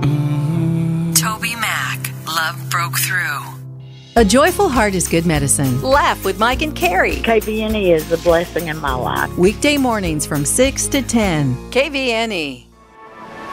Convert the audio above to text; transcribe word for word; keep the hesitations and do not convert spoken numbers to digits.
Toby Mac, Love Broke Through. A joyful heart is good medicine. Laugh with Mike and Carrie. K V N E is a blessing in my life. Weekday mornings from six to ten. K V N E.